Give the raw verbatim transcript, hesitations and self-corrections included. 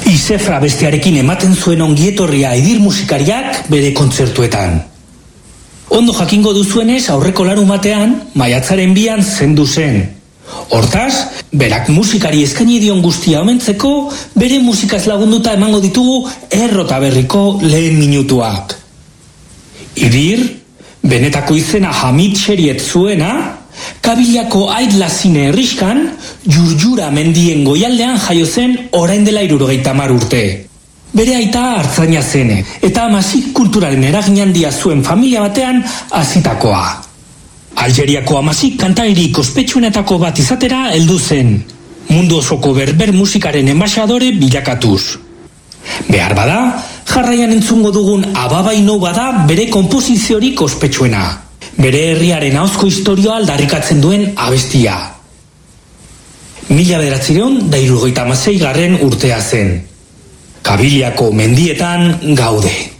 Izefra bestearekin ematen zuen ongietorria Idir musikariak bere kontzertuetan. Ondo jakingo duzuenez aurreko larumatean, maiatzaren bian zendu zen. Hortaz, berak musikari eskaini dion guztia omentzeko, bere musikaz lagunduta emango ditugu errota berriko lehen minutuak. Idir, benetako izena Hamid Sheriet zuena, Kabiliako Aitlazine herriskan, Jurjura mendien goialdean jaio zen orain dela hirurogeita hamar urte. Bere aita artzaina zen, eta amasik kulturalen eragin handia zuen familia batean hazitakoa. Algeriako amasik kantairik ospetsuenetako bat izatera heldu zen, mundu osoko berber musikaren enbaxadore bilakatuz. Behar bada, jarraian entzungo dugun Ababaino bada bere konposiziorik ospetsuena, bere herriaren ahozko istorioa aldarrikatzen duen abestia. Mila bederatziehun eta hirurogeita hamasei garren urtea zen. Kabiliako mendietan gaude.